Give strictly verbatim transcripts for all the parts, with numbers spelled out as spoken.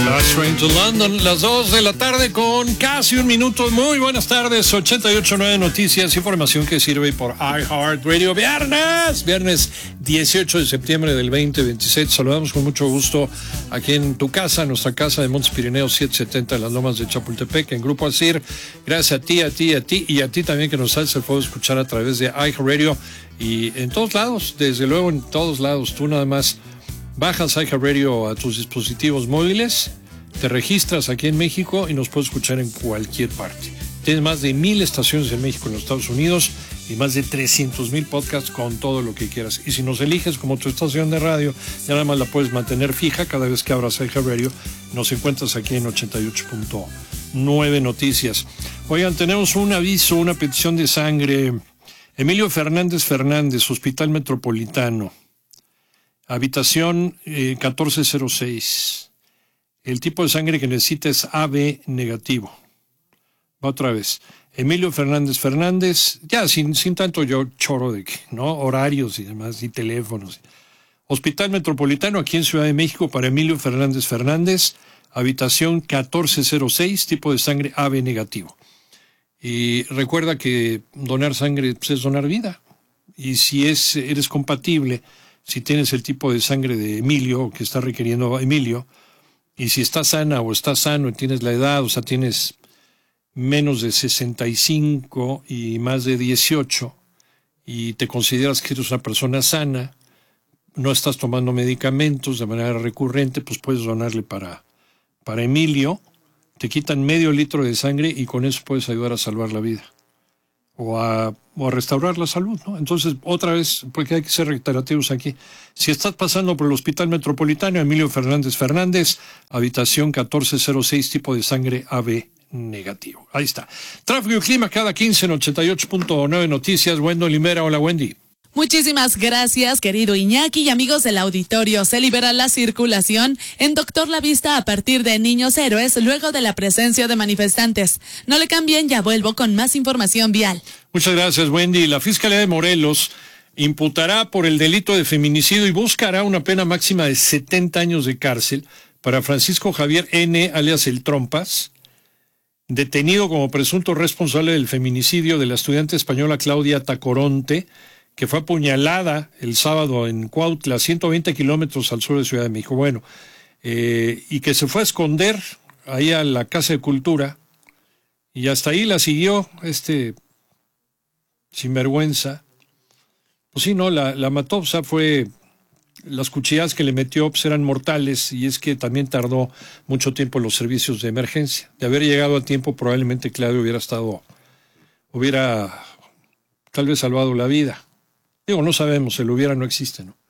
Last Train to London, las dos de la tarde con casi un minuto. Muy buenas tardes, ochenta y ocho punto nueve Noticias, información que sirve por iHeartRadio. Viernes, viernes dieciocho de septiembre del veinte veintiséis. Saludamos con mucho gusto aquí en tu casa, nuestra casa de Montes Pirineos setecientos setenta en las Lomas de Chapultepec, en Grupo Asir. Gracias a ti, a ti, a ti y a ti también que nos haces el favor de escuchar a través de iHeartRadio y en todos lados, desde luego en todos lados. Tú nada más bajas iHeartRadio a tus dispositivos móviles, te registras aquí en México y nos puedes escuchar en cualquier parte. Tienes más de mil estaciones en México, en los Estados Unidos, y más de trescientos mil podcasts con todo lo que quieras. Y si nos eliges como tu estación de radio, ya nada más la puedes mantener fija cada vez que abras iHeartRadio. Nos encuentras aquí en ochenta y ocho punto nueve Noticias. Oigan, tenemos un aviso, una petición de sangre. Emilio Fernández Fernández, Hospital Metropolitano. Habitación eh, catorce cero seis. El tipo de sangre que necesita es A B negativo. Va otra vez. Emilio Fernández Fernández, ya sin, sin tanto yo choro de que, ¿no? Horarios y demás, y teléfonos. Hospital Metropolitano aquí en Ciudad de México para Emilio Fernández Fernández. Habitación catorce cero seis, tipo de sangre A B negativo. Y recuerda que donar sangre pues, es donar vida. Y si es, eres compatible, si tienes el tipo de sangre de Emilio, que está requiriendo Emilio, y si estás sana o estás sano y tienes la edad, o sea, tienes menos de sesenta y cinco y más de dieciocho, y te consideras que eres una persona sana, no estás tomando medicamentos de manera recurrente, pues puedes donarle para, para Emilio. Te quitan medio litro de sangre y con eso puedes ayudar a salvar la vida. O a, o a restaurar la salud, ¿no? Entonces, otra vez, porque hay que ser reiterativos aquí. Si estás pasando por el Hospital Metropolitano, Emilio Fernández Fernández, habitación catorce cero seis, tipo de sangre A B negativo. Ahí está. Tráfico y clima cada quince en ochenta y ocho punto nueve Noticias. Wendy Limera, hola Wendy. Muchísimas gracias, querido Iñaki y amigos del auditorio. Se libera la circulación en Doctor La Vista a partir de Niños Héroes luego de la presencia de manifestantes. No le cambien, ya vuelvo con más información vial. Muchas gracias, Wendy. La Fiscalía de Morelos imputará por el delito de feminicidio y buscará una pena máxima de setenta años de cárcel para Francisco Javier N., alias El Trompas, detenido como presunto responsable del feminicidio de la estudiante española Claudia Tacoronte, que fue apuñalada el sábado en Cuautla, ciento veinte kilómetros al sur de Ciudad de México. Bueno, eh, y que se fue a esconder ahí a la Casa de Cultura, y hasta ahí la siguió este sinvergüenza. Pues sí, no, la, la mató, o sea, fue... Las cuchilladas que le metió pues, eran mortales, y es que también tardó mucho tiempo en los servicios de emergencia. De haber llegado a tiempo, probablemente Claudio hubiera estado, hubiera tal vez salvado la vida. Digo, no sabemos, el hubiera no existe, ¿no?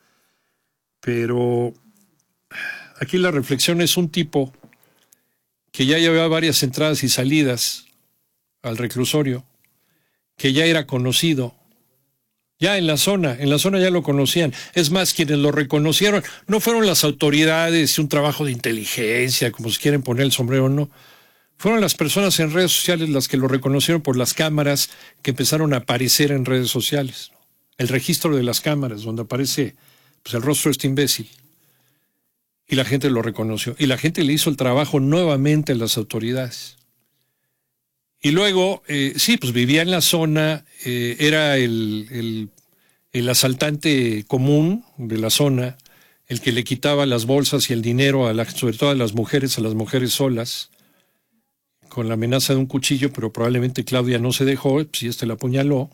Pero aquí la reflexión es un tipo que ya llevaba varias entradas y salidas al reclusorio, que ya era conocido, ya en la zona, en la zona ya lo conocían. Es más, quienes lo reconocieron no fueron las autoridades y un trabajo de inteligencia, como si quieren poner el sombrero, no. Fueron las personas en redes sociales las que lo reconocieron por las cámaras que empezaron a aparecer en redes sociales. El registro de las cámaras, donde aparece pues, el rostro de este imbécil. Y la gente lo reconoció. Y la gente le hizo el trabajo nuevamente a las autoridades. Y luego, eh, sí, pues vivía en la zona, eh, era el, el, el asaltante común de la zona, el que le quitaba las bolsas y el dinero, a la, sobre todo a las mujeres, a las mujeres solas, con la amenaza de un cuchillo, pero probablemente Claudia no se dejó, pues y este la apuñaló.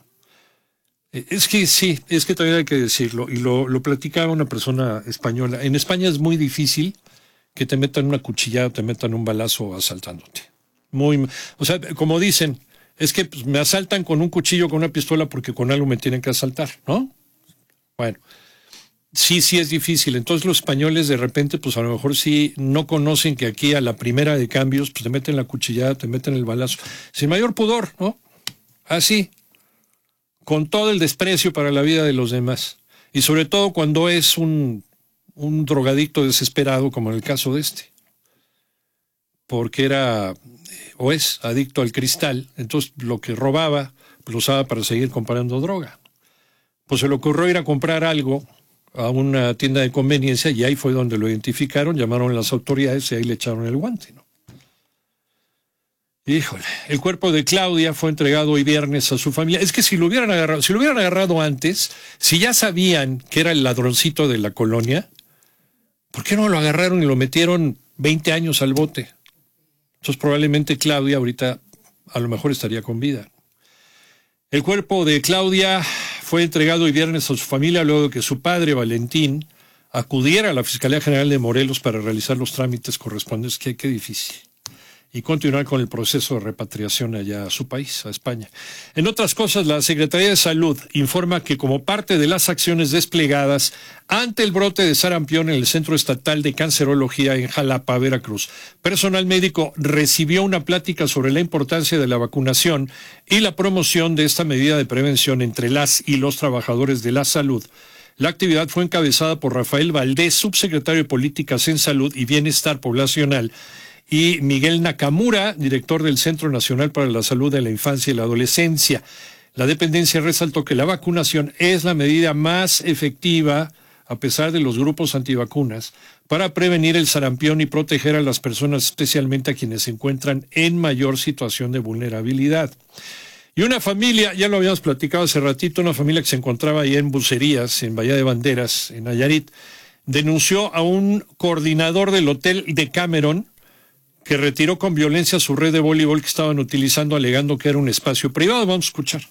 Es que sí, es que también hay que decirlo, y lo, lo platicaba una persona española. En España es muy difícil que te metan una cuchillada, te metan un balazo asaltándote. Muy, o sea, como dicen, es que pues, me asaltan con un cuchillo, con una pistola, porque con algo me tienen que asaltar, ¿no? Bueno, sí, sí es difícil. Entonces los españoles de repente, pues a lo mejor sí no conocen que aquí a la primera de cambios, pues te meten la cuchillada, te meten el balazo, sin mayor pudor, ¿no? Así. Con todo el desprecio para la vida de los demás. Y sobre todo cuando es un, un drogadicto desesperado, como en el caso de este. Porque era, o es, adicto al cristal. Entonces lo que robaba, lo usaba para seguir comprando droga. Pues se le ocurrió ir a comprar algo a una tienda de conveniencia y ahí fue donde lo identificaron, llamaron a las autoridades y ahí le echaron el guante, ¿no? Híjole, el cuerpo de Claudia fue entregado hoy viernes a su familia. Es que si lo hubieran agarrado, si lo hubieran agarrado antes, si ya sabían que era el ladroncito de la colonia, ¿por qué no lo agarraron y lo metieron veinte años al bote? Entonces probablemente Claudia ahorita a lo mejor estaría con vida. El cuerpo de Claudia fue entregado hoy viernes a su familia luego de que su padre, Valentín, acudiera a la Fiscalía General de Morelos para realizar los trámites correspondientes. Qué, qué difícil. Y continuar con el proceso de repatriación allá a su país, a España. En otras cosas, la Secretaría de Salud informa que como parte de las acciones desplegadas ante el brote de sarampión en el Centro Estatal de Cancerología en Jalapa, Veracruz, personal médico recibió una plática sobre la importancia de la vacunación y la promoción de esta medida de prevención entre las y los trabajadores de la salud. La actividad fue encabezada por Rafael Valdés, subsecretario de Políticas en Salud y Bienestar Poblacional, y Miguel Nakamura, director del Centro Nacional para la Salud de la Infancia y la Adolescencia. La dependencia resaltó que la vacunación es la medida más efectiva, a pesar de los grupos antivacunas, para prevenir el sarampión y proteger a las personas, especialmente a quienes se encuentran en mayor situación de vulnerabilidad. Y una familia, ya lo habíamos platicado hace ratito, una familia que se encontraba ahí en Bucerías, en Bahía de Banderas, en Nayarit, denunció a un coordinador del hotel de Cameron, que retiró con violencia su red de voleibol que estaban utilizando, alegando que era un espacio privado. Vamos a escuchar.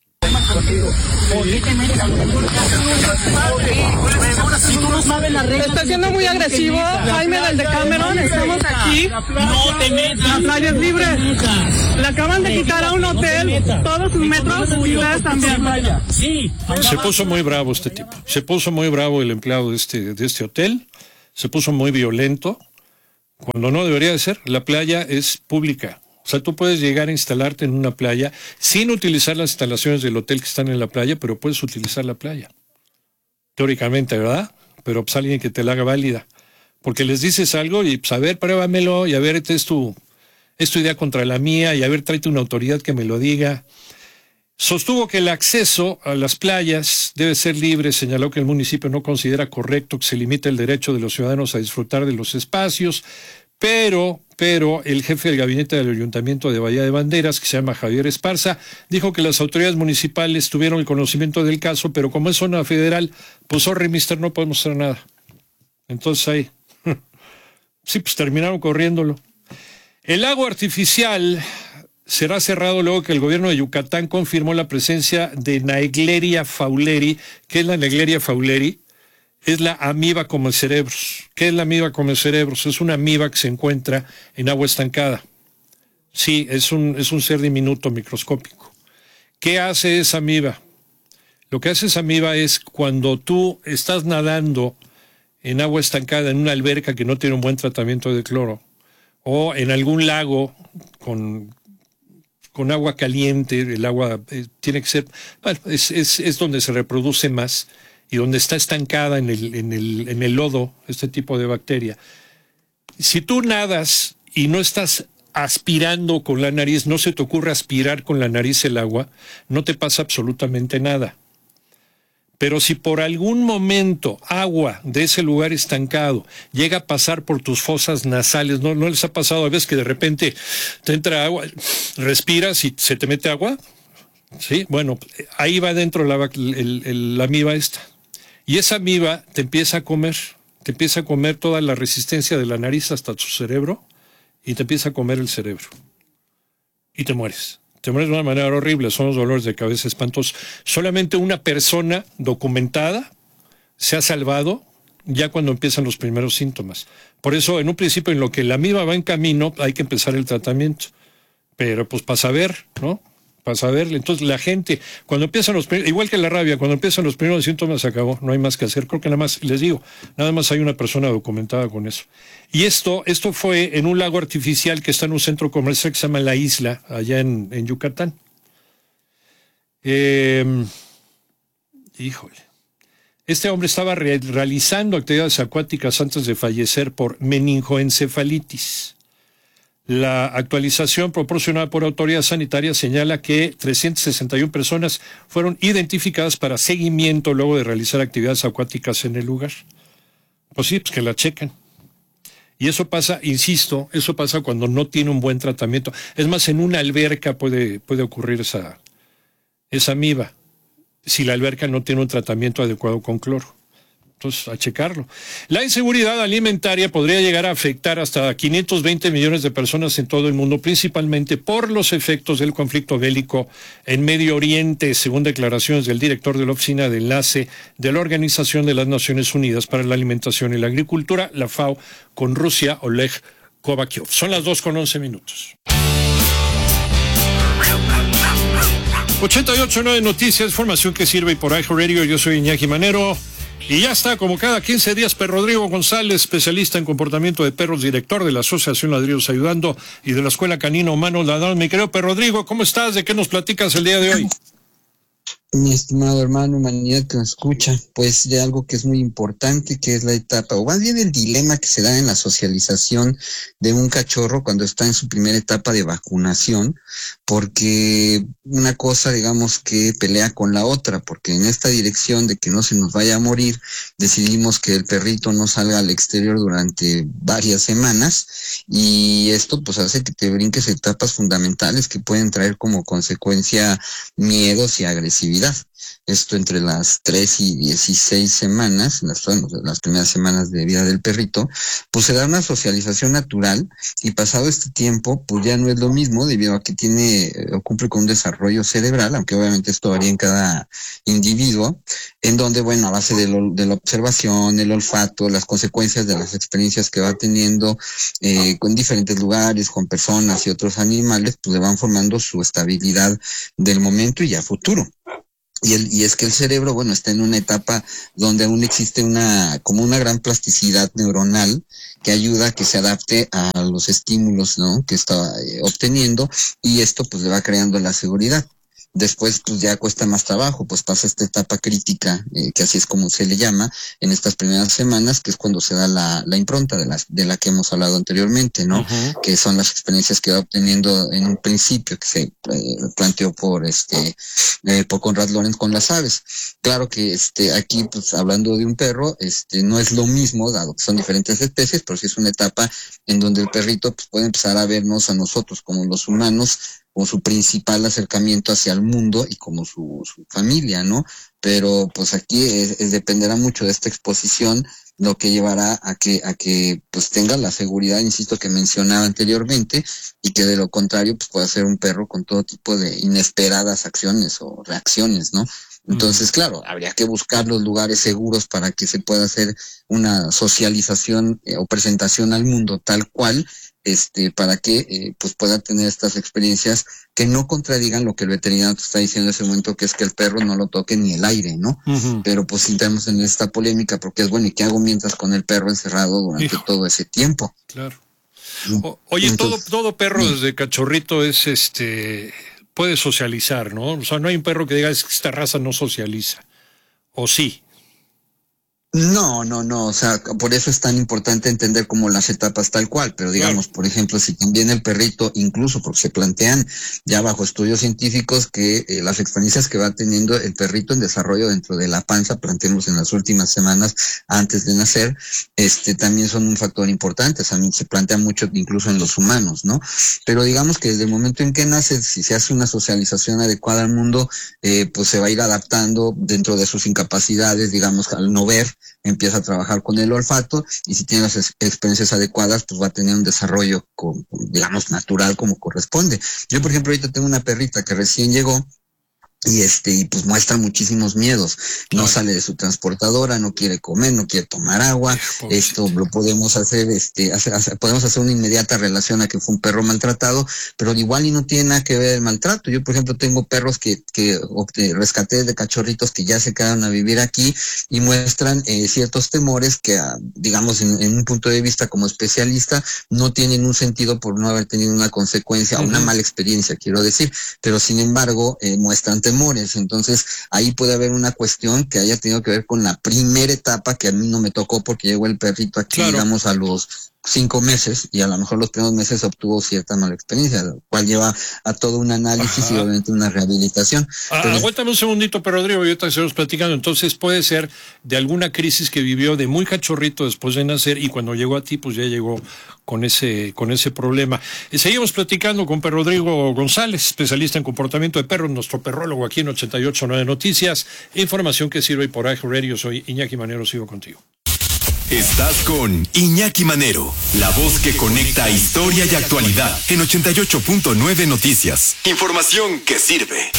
Está siendo muy agresivo Jaime del de Cameron. Estamos aquí. No te metas. La playa es libre. Le acaban de quitar a un hotel todos sus metros y ustedes también. Sí. Se puso muy bravo este tipo. Se puso muy bravo el empleado de este, de este hotel. Se puso muy violento. Cuando no debería de ser, la playa es pública. O sea, tú puedes llegar a instalarte en una playa sin utilizar las instalaciones del hotel que están en la playa, pero puedes utilizar la playa. Teóricamente, ¿verdad? Pero pues alguien que te la haga válida. Porque les dices algo y pues a ver, pruébamelo y a ver, esta es tu, es tu idea contra la mía y a ver, tráete una autoridad que me lo diga. Sostuvo que el acceso a las playas debe ser libre, señaló que el municipio no considera correcto que se limite el derecho de los ciudadanos a disfrutar de los espacios, pero, pero el jefe del gabinete del Ayuntamiento de Bahía de Banderas, que se llama Javier Esparza, dijo que las autoridades municipales tuvieron el conocimiento del caso, pero como es zona federal, pues sorry, mister, no podemos hacer nada. Entonces ahí, sí, pues terminaron corriéndolo. El lago artificial será cerrado luego que el gobierno de Yucatán confirmó la presencia de Naegleria fowleri. ¿Qué es la Naegleria fowleri? Es la amiba come cerebros. ¿Qué es la amiba come cerebros? Es una amiba que se encuentra en agua estancada. Sí, es un, es un ser diminuto, microscópico. ¿Qué hace esa amiba? Lo que hace esa amiba es cuando tú estás nadando en agua estancada, en una alberca que no tiene un buen tratamiento de cloro, o en algún lago con... con agua caliente, el agua eh, tiene que ser, bueno, es, es, es donde se reproduce más y donde está estancada en el, en el, en el lodo este tipo de bacteria. Si tú nadas y no estás aspirando con la nariz, no se te ocurre aspirar con la nariz el agua, no te pasa absolutamente nada. Pero si por algún momento agua de ese lugar estancado llega a pasar por tus fosas nasales, ¿no, no les ha pasado a veces que de repente te entra agua, respiras y se te mete agua? Sí, bueno, ahí va dentro la, el, el, la amiba esta. Y esa amiba te empieza a comer, te empieza a comer toda la resistencia de la nariz hasta tu cerebro y te empieza a comer el cerebro. Y te mueres. Te mueres de una manera horrible, son los dolores de cabeza espantosos. Solamente una persona documentada se ha salvado ya cuando empiezan los primeros síntomas. Por eso, en un principio, en lo que la amiba va en camino, hay que empezar el tratamiento. Pero, pues, para saber, ¿no? Para saber. Entonces, la gente, cuando empiezan los primeros, igual que la rabia, cuando empiezan los primeros síntomas, se acabó. No hay más que hacer. Creo que nada más, les digo, nada más hay una persona documentada con eso. Y esto, esto fue en un lago artificial que está en un centro comercial que se llama La Isla, allá en, en Yucatán. Eh, híjole. Este hombre estaba re realizando actividades acuáticas antes de fallecer por meningoencefalitis. La actualización proporcionada por autoridades sanitarias señala que trescientas sesenta y una personas fueron identificadas para seguimiento luego de realizar actividades acuáticas en el lugar. Pues sí, pues que la chequen. Y eso pasa, insisto, eso pasa cuando no tiene un buen tratamiento. Es más, en una alberca puede, puede ocurrir esa, esa amiba, si la alberca no tiene un tratamiento adecuado con cloro. Entonces, a checarlo. La inseguridad alimentaria podría llegar a afectar hasta quinientos veinte millones de personas en todo el mundo, principalmente por los efectos del conflicto bélico en Medio Oriente, según declaraciones del director de la Oficina de Enlace de la Organización de las Naciones Unidas para la Alimentación y la Agricultura, la FAO, con Rusia, Oleg Kovakiov. Son las dos con once minutos. ochenta y ocho punto nueve Noticias, información que sirve por iHeartRadio. Yo soy Iñaki Manero. Y ya está, como cada quince días, Perro Rodrigo González, especialista en comportamiento de perros, director de la Asociación Ladridos Ayudando y de la Escuela Canina Humano Ladrón. Mi querido Perro Rodrigo, ¿cómo estás? ¿De qué nos platicas el día de hoy? Mi estimado hermano, humanidad que nos escucha, pues de algo que es muy importante, que es la etapa, o más bien el dilema que se da en la socialización de un cachorro cuando está en su primera etapa de vacunación, porque una cosa, digamos, que pelea con la otra, porque en esta dirección de que no se nos vaya a morir, decidimos que el perrito no salga al exterior durante varias semanas, y esto pues hace que te brinques etapas fundamentales que pueden traer como consecuencia miedos y agresividad. Esto entre las tres y dieciséis semanas, las, bueno, las primeras semanas de vida del perrito, pues se da una socialización natural, y pasado este tiempo, pues ya no es lo mismo, debido a que tiene, o cumple con un desarrollo cerebral, aunque obviamente esto varía en cada individuo, en donde, bueno, a base de, lo, de la observación, el olfato, las consecuencias de las experiencias que va teniendo eh, con diferentes lugares, con personas y otros animales, pues le van formando su estabilidad del momento y a futuro. Y, el, y es que el cerebro, bueno, está en una etapa donde aún existe una, como una gran plasticidad neuronal que ayuda a que se adapte a los estímulos, ¿no?, que está eh, obteniendo, y esto pues le va creando la seguridad. Después pues ya cuesta más trabajo, pues pasa esta etapa crítica, eh, que así es como se le llama, en estas primeras semanas, que es cuando se da la, la impronta de la, de la que hemos hablado anteriormente, ¿no? Uh-huh. Que son las experiencias que va obteniendo en un principio, que se eh, planteó por este, eh, por Conrad Lorenz con las aves. Claro que este, aquí pues hablando de un perro, este, no es lo mismo, dado que son diferentes especies, pero sí es una etapa en donde el perrito pues puede empezar a vernos a nosotros como los humanos, como su principal acercamiento hacia el mundo y como su, su familia, ¿no? Pero pues aquí es, es, dependerá mucho de esta exposición, lo que llevará a que a que pues tenga la seguridad, insisto, que mencionaba anteriormente, y que de lo contrario pues pueda ser un perro con todo tipo de inesperadas acciones o reacciones, ¿no? Entonces, claro, habría que buscar los lugares seguros para que se pueda hacer una socialización eh, o presentación al mundo tal cual, este, para que eh, pues pueda tener estas experiencias que no contradigan lo que el veterinario te está diciendo en ese momento, que es que el perro no lo toque ni el aire, ¿no? Uh-huh. Pero pues sí entramos en esta polémica, porque es bueno, ¿y qué hago mientras con el perro encerrado durante Hijo. todo ese tiempo? Claro. O, oye, Entonces, todo, todo perro sí. desde cachorrito es este... puede socializar, ¿no? O sea, no hay un perro que diga, es que esta raza no socializa. ¿O sí? No, no, no, o sea, por eso es tan importante entender como las etapas tal cual, pero digamos, claro. por ejemplo, si también el perrito, incluso porque se plantean ya bajo estudios científicos que eh, las experiencias que va teniendo el perrito en desarrollo dentro de la panza, planteemos en las últimas semanas antes de nacer, este también son un factor importante, o sea, se plantea mucho incluso en los humanos, ¿no? Pero digamos que desde el momento en que nace, si se hace una socialización adecuada al mundo, eh, pues se va a ir adaptando dentro de sus incapacidades, digamos, al no ver, empieza a trabajar con el olfato, y si tiene las ex- experiencias adecuadas, pues va a tener un desarrollo, con, digamos, natural como corresponde. Yo, por ejemplo, ahorita tengo una perrita que recién llegó, y este, y pues muestra muchísimos miedos, no claro. sale de su transportadora, no quiere comer, no quiere tomar agua, Ay, esto lo podemos hacer, este, hacer, hacer, podemos hacer una inmediata relación a que fue un perro maltratado, pero igual y no tiene nada que ver el maltrato. Yo, por ejemplo, tengo perros que, que rescaté de cachorritos que ya se quedaron a vivir aquí y muestran eh, ciertos temores que, digamos, en, en un punto de vista como especialista, no tienen un sentido por no haber tenido una consecuencia, uh-huh. una mala experiencia, quiero decir, pero sin embargo, eh, muestran temores. Entonces ahí puede haber una cuestión que haya tenido que ver con la primera etapa, que a mí no me tocó porque llegó el perrito aquí, claro. digamos, a los cinco meses y a lo mejor los primeros meses obtuvo cierta mala experiencia, lo cual lleva a todo un análisis Ajá. y obviamente una rehabilitación. Ah, Entonces, aguántame un segundito, pero Rodrigo, yo te seguimos platicando. Entonces puede ser de alguna crisis que vivió de muy cachorrito después de nacer y cuando llegó a ti, pues ya llegó con ese con ese problema. Y seguimos platicando con Pedro Rodrigo González, especialista en comportamiento de perros, nuestro perrólogo aquí en ochenta y ocho punto nueve Noticias. Información que sirve por iHeart Radio. Soy Iñaki Manero, sigo contigo. Estás con Iñaki Manero, la voz que conecta historia y actualidad en ochenta y ocho punto nueve Noticias. Información que sirve.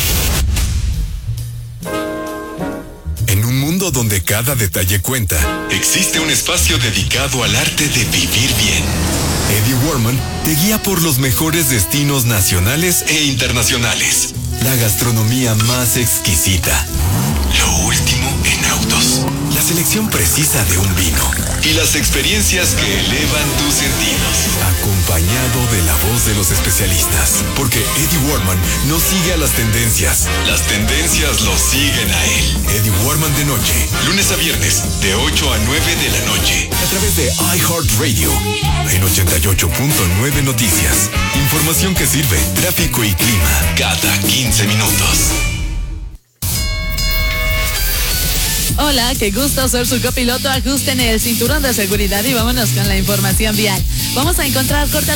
En un mundo donde cada detalle cuenta, existe un espacio dedicado al arte de vivir bien. Eddie Warman te guía por los mejores destinos nacionales e internacionales. La gastronomía más exquisita. Lo último en autos. La selección precisa de un vino. Y las experiencias que elevan tus sentidos. Acompañado de la voz de los especialistas. Porque Eddie Warman no sigue a las tendencias. Las tendencias lo siguen a él. Eddie Warman de noche. Lunes a viernes, de ocho a nueve de la noche. A través de iHeart Radio. En ochenta y ocho punto nueve Noticias. Información que sirve. Tráfico y clima. Cada quince minutos. Hola, qué gusto ser su copiloto. Ajusten el cinturón de seguridad y vámonos con la información vial. Vamos a encontrar corta la